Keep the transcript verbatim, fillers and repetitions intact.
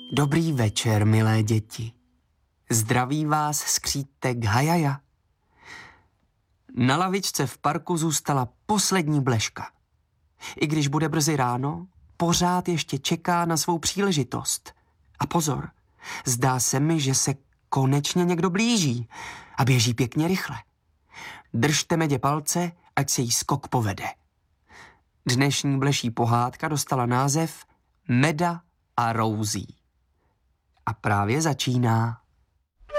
Dobrý večer, milé děti. Zdraví vás skřítek Hajaja. Na lavičce v parku zůstala poslední Bleška. I když bude brzy ráno, pořád ještě čeká na svou příležitost. A pozor, zdá se mi, že se konečně někdo blíží a běží pěkně rychle. Držte Medě palce, ať se jí skok povede. Dnešní bleší pohádka dostala název Meda a Rouzí. A právě začíná.